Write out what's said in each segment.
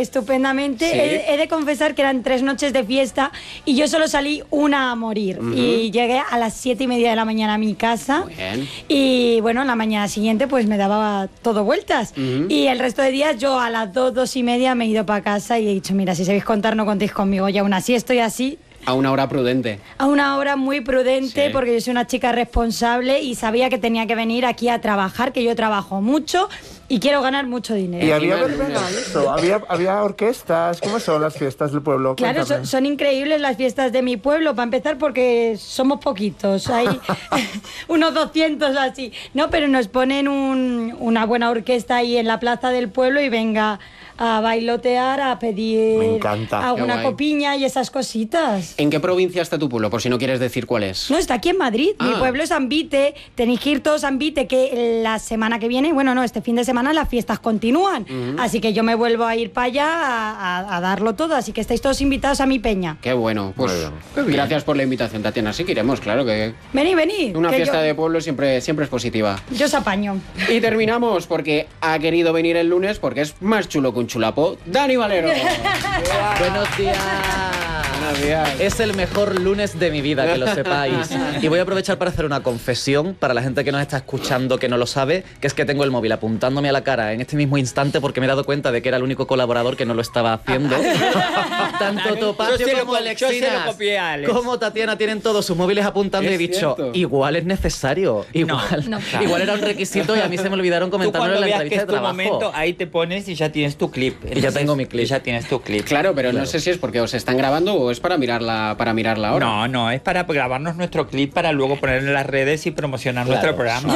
estupendamente. ¿Sí? He de confesar que eran 3 noches de fiesta y yo solo salí una a morir. Y llegué a las 7:30 de la mañana a mi casa. Muy bien. Y bueno, la mañana siguiente pues me daba todo vueltas. Y el resto de días yo a las 2:30 me he ido para casa y he dicho, mira, si sabéis contar no contéis conmigo. Y aún así estoy así. A una hora prudente. A una hora muy prudente, Sí. porque yo soy una chica responsable y sabía que tenía que venir aquí a trabajar, que yo trabajo mucho y quiero ganar mucho dinero. Y había Encima, verbena y eso, había orquestas. ¿Cómo son las fiestas del pueblo? Claro, Cuéntame. son increíbles las fiestas de mi pueblo, para empezar porque somos poquitos, hay unos 200 así. No, pero nos ponen una buena orquesta ahí en la plaza del pueblo y venga a bailotear, a Me pedir encanta. alguna Qué guay. copiña y esas cositas. ¿En qué provincia está tu pueblo? Por si no quieres decir cuál es. No, está aquí en Madrid. Mi Ah. pueblo es Ambite. Tenéis que ir todos a Ambite, que la semana que viene, bueno, no, este fin de semana las fiestas continúan. Así que yo me vuelvo a ir para allá a darlo todo. Así que estáis todos invitados a mi peña. Qué bueno. Pues Muy bien. gracias por la invitación, Tatiana. Sí que iremos, claro que Vení. una que fiesta de pueblo siempre es positiva. yo os apaño. Y terminamos porque ha querido venir el lunes porque es más chulo que un chulapo. Dani Valero. Buenos días. Buenos días. Es el mejor lunes de mi vida, que lo sepáis. Y voy a aprovechar para hacer una confesión para la gente que nos está escuchando que no lo sabe, que es que tengo el móvil apuntándome a la cara en este mismo instante porque me he dado cuenta de que era el único colaborador que no lo estaba haciendo. Tanto Topacio Yo se lo como co- yo se lo Alexinas, copié a Alex. como Tatiana tienen todos sus móviles apuntando y he Es dicho, cierto. igual es necesario, igual, No. igual era un requisito y a mí se me olvidaron Tú comentármelo cuando en la veas que entrevista es de tu trabajo. momento, ahí te pones y ya tienes tu clip. Y ya tengo mi clip. Y ya tienes tu clip. Claro, pero no sé si es porque os están grabando o es para mirarla ahora. No, es para grabarnos nuestro clip para luego ponerlo en las redes y promocionar Claro. nuestro programa.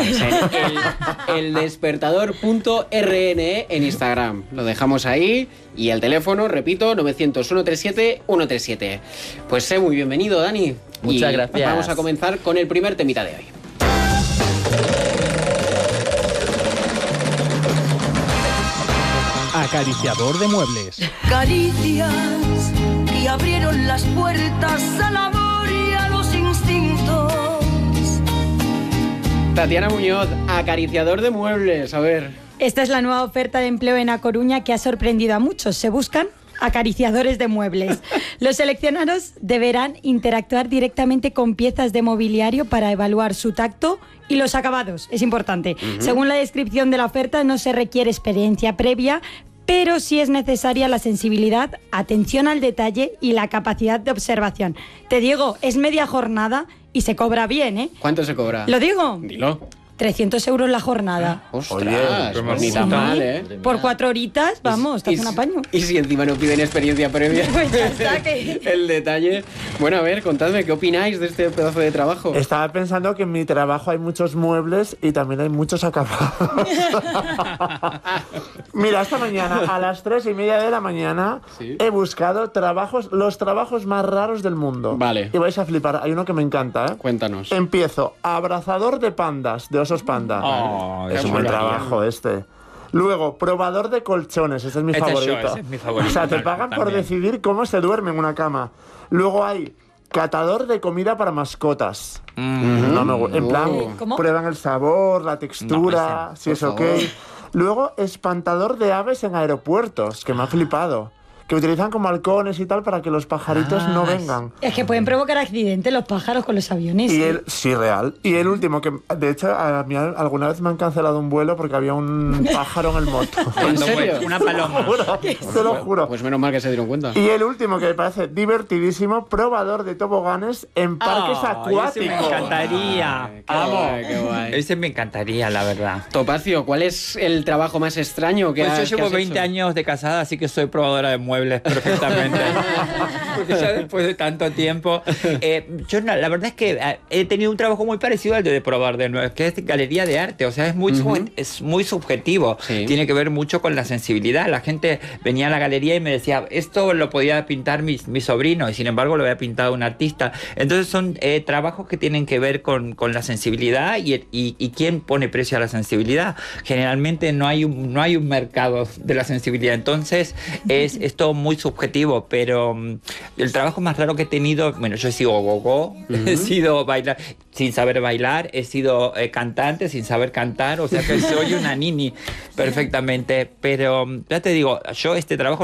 El despertador.rne en Instagram. Lo dejamos ahí. Y el teléfono, repito, 900-137-137. Pues sé muy bienvenido, Dani. Muchas Y gracias. Vamos a comenzar con el primer temita de hoy. Acariciador de muebles. Caricias que abrieron las puertas al amor y a los instintos. Tatiana Muñoz, acariciador de muebles. A ver. Esta es la nueva oferta de empleo en A Coruña que ha sorprendido a muchos. Se buscan acariciadores de muebles. Los seleccionados deberán interactuar directamente con piezas de mobiliario para evaluar su tacto y los acabados. Es importante. Según la descripción de la oferta, no se requiere experiencia previa, pero sí es necesaria la sensibilidad, atención al detalle y la capacidad de observación. Te digo, es media jornada y se cobra bien, ¿eh? ¿Cuánto se cobra? ¿Lo digo? Dilo. 300 euros la jornada. Ostras, Oye, pues ni tan Sí. mal, ¿eh? Por 4 horitas, vamos, te hace un apaño. Y si encima no piden experiencia previa. Pues ya está, que- El detalle. Bueno, a ver, contadme, ¿qué opináis de este pedazo de trabajo? Estaba pensando que en mi trabajo hay muchos muebles y también hay muchos acabados. Mira, esta mañana a las 3:30 de la mañana Sí. he buscado los trabajos más raros del mundo. Vale. Y vais a flipar, hay uno que me encanta, ¿eh? Cuéntanos. Empiezo, abrazador de pandas, de osos panda. Oh, es qué un buen maravilla. trabajo este. Luego, probador de colchones, ese es mi Este favorito. ese es mi favorito O sea, te también. pagan por decidir cómo se duerme en una cama. Luego hay catador de comida para mascotas. No me gusta. En plan, ¿Cómo? prueban el sabor, la textura, No, si es por ok. favor. Luego, espantador de aves en aeropuertos, que me ha flipado. Que utilizan como halcones y tal para que los pajaritos no vengan. Es que pueden provocar accidentes los pájaros con los aviones. Y ¿eh? sí, real. Y el último, que de hecho a mí alguna vez me han cancelado un vuelo porque había un pájaro en el moto. ¿En serio? Una paloma. Te lo juro. Pues menos mal que se dieron cuenta. Y el último, que me parece divertidísimo, probador de toboganes en parques Ese me acuáticos. encantaría. Qué guay, qué guay. Ese me encantaría, la verdad. Topacio, ¿cuál es el trabajo más extraño que Pues has yo que llevo has 20 hecho? años de casada, así que soy probadora de muebles perfectamente. Porque ya después de tanto tiempo. Yo la verdad es que he tenido un trabajo muy parecido al de probar de nuevo, que es galería de arte. O sea, es muy subjetivo. Sí. Tiene que ver mucho con la sensibilidad. La gente venía a la galería y me decía, esto lo podía pintar mi sobrino, y sin embargo lo había pintado un artista. Entonces son trabajos que tienen que ver con la sensibilidad y quién pone precio a la sensibilidad. Generalmente no hay un mercado de la sensibilidad. Entonces es todo muy subjetivo, pero el trabajo más raro que he tenido, bueno, yo he sido gogó, he sido bailar sin saber bailar, he sido cantante sin saber cantar, o sea que soy una nini perfectamente, pero ya te digo, yo este trabajo